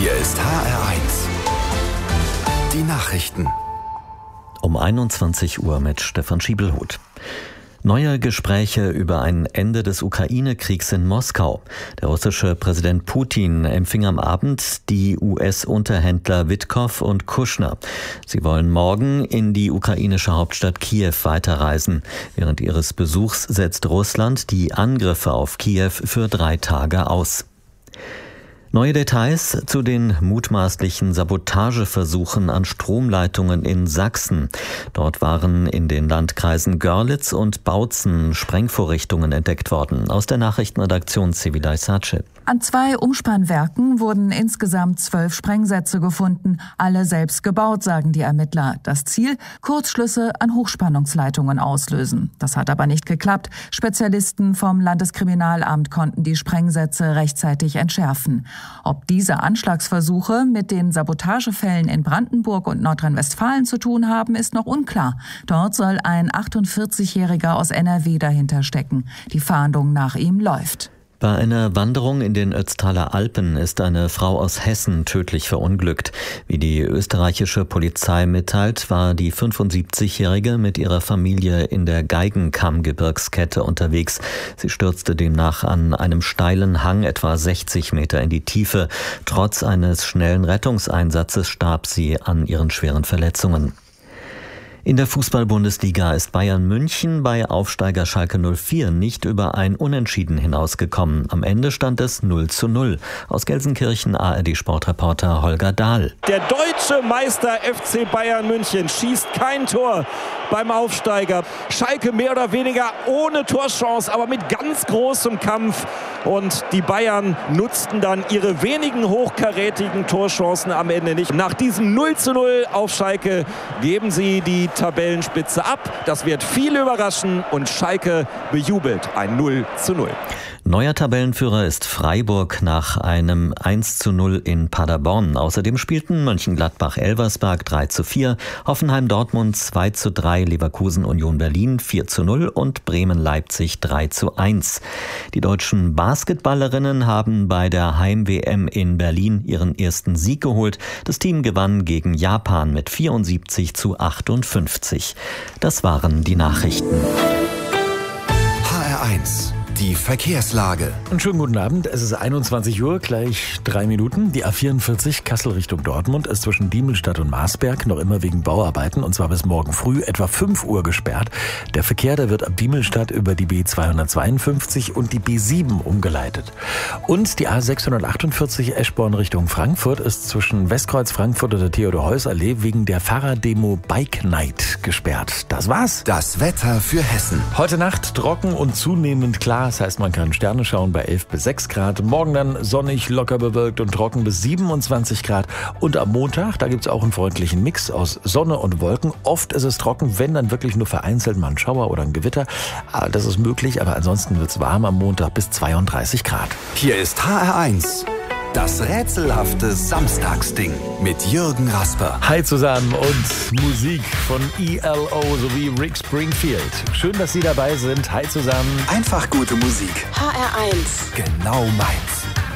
Hier ist HR1. Die Nachrichten. Um 21 Uhr mit Stefan Schiebelhuth. Neue Gespräche über ein Ende des Ukraine-Kriegs in Moskau. Der russische Präsident Putin empfing am Abend die US-Unterhändler Witkow und Kushner. Sie wollen morgen in die ukrainische Hauptstadt Kiew weiterreisen. Während ihres Besuchs setzt Russland die Angriffe auf Kiew für 3 Tage aus. Neue Details zu den mutmaßlichen Sabotageversuchen an Stromleitungen in Sachsen. Dort waren in den Landkreisen Görlitz und Bautzen Sprengvorrichtungen entdeckt worden. Aus der Nachrichtenredaktion Sevilay Sace. An 2 Umspannwerken wurden insgesamt 12 Sprengsätze gefunden, alle selbst gebaut, sagen die Ermittler. Das Ziel: Kurzschlüsse an Hochspannungsleitungen auslösen. Das hat aber nicht geklappt. Spezialisten vom Landeskriminalamt konnten die Sprengsätze rechtzeitig entschärfen. Ob diese Anschlagsversuche mit den Sabotagefällen in Brandenburg und Nordrhein-Westfalen zu tun haben, ist noch unklar. Dort soll ein 48-Jähriger aus NRW dahinter stecken. Die Fahndung nach ihm läuft. Bei einer Wanderung in den Ötztaler Alpen ist eine Frau aus Hessen tödlich verunglückt. Wie die österreichische Polizei mitteilt, war die 75-Jährige mit ihrer Familie in der Geigenkamm-Gebirgskette unterwegs. Sie stürzte demnach an einem steilen Hang etwa 60 Meter in die Tiefe. Trotz eines schnellen Rettungseinsatzes starb sie an ihren schweren Verletzungen. In der Fußball-Bundesliga ist Bayern München bei Aufsteiger Schalke 04 nicht über ein Unentschieden hinausgekommen. Am Ende stand es 0:0. Aus Gelsenkirchen ARD-Sportreporter Holger Dahl. Der deutsche Meister FC Bayern München schießt kein Tor beim Aufsteiger. Schalke mehr oder weniger ohne Torchance, aber mit ganz großem Kampf. Und die Bayern nutzten dann ihre wenigen hochkarätigen Torchancen am Ende nicht. Nach diesem 0:0 auf Schalke geben sie die Tabellenspitze ab. Das wird viele überraschen und Schalke bejubelt ein 0:0. Neuer Tabellenführer ist Freiburg nach einem 1:0 in Paderborn. Außerdem spielten Mönchengladbach-Elversberg 3:4, Hoffenheim-Dortmund 2:3, Leverkusen-Union Berlin 4:0 und Bremen-Leipzig 3:1. Die deutschen Basketballerinnen haben bei der Heim-WM in Berlin ihren ersten Sieg geholt. Das Team gewann gegen Japan mit 74:58. Das waren die Nachrichten. HR1. Die Verkehrslage. Einen schönen guten Abend. Es ist 21 Uhr, gleich 3 Minuten. Die A44 Kassel Richtung Dortmund ist zwischen Diemelstadt und Marsberg noch immer wegen Bauarbeiten und zwar bis morgen früh etwa 5 Uhr gesperrt. Der Verkehr, der wird ab Diemelstadt über die B252 und die B7 umgeleitet. Und die A648 Eschborn Richtung Frankfurt ist zwischen Westkreuz Frankfurt und der Theodor-Heuss-Allee wegen der Fahrraddemo Bike Night gesperrt. Das war's. Das Wetter für Hessen. Heute Nacht trocken und zunehmend klar. Das heißt, man kann Sterne schauen bei 11 bis 6 Grad. Morgen dann sonnig, locker bewölkt und trocken bis 27 Grad. Und am Montag, da gibt es auch einen freundlichen Mix aus Sonne und Wolken. Oft ist es trocken, wenn dann wirklich nur vereinzelt mal ein Schauer oder ein Gewitter. Das ist möglich, aber ansonsten wird es warm am Montag bis 32 Grad. Hier ist HR1. Das rätselhafte Samstagsding mit Jürgen Rasper. Hi zusammen und Musik von ELO sowie Rick Springfield. Schön, dass Sie dabei sind. Hi zusammen. Einfach gute Musik. HR1. Genau meins.